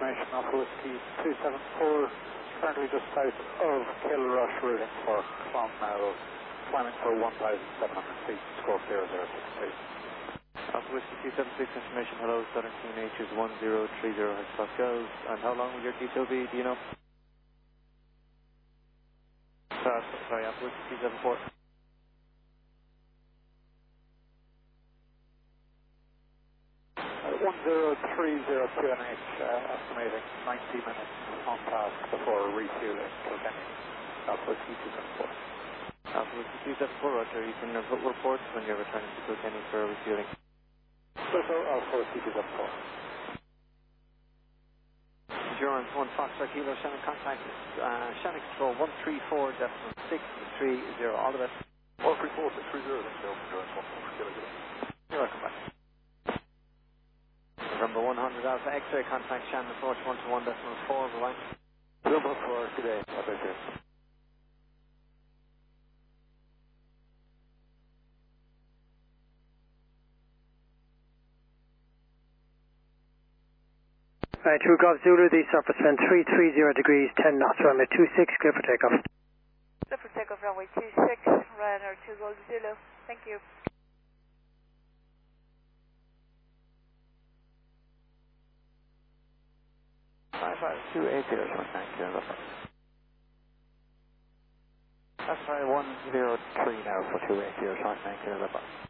information of Whiskey 274, currently just south of Kilrush, routing for Clonmel, climbing for 1,700 feet, score 0062. Alpha Whiskey 276, information, hello, Southern QNH is 1030 hectopascals, and how long will your detail be, do you know? Sorry, Alpha Whiskey 274. 1030 QNH, estimating 90 minutes on task before refueling Kilkenny. Alpha Whiskey 274. Alpha Whiskey 274, Roger, you can report when you're returning to Kilkenny for refueling. So, Alpha Whiskey 274. Endurance 1 Foxtrot Kilo, Shannon contact, Shannon control 134.630, all the best. 134.630, Endurance 1 Foxtrot Kilo. You're welcome back. November 100 Alpha X-ray, contact Shannon approach 121.4, bye-bye. Number 4 today, what I say. Right, True Golf Zulu, the surface wind 330 degrees, 10 knots, runway 26, clear for takeoff. Clear for takeoff, runway 26, Ryanair 2 Golf Zulu, thank you. That's right, 280, thank you. That's right, 103 now for 280, thank you.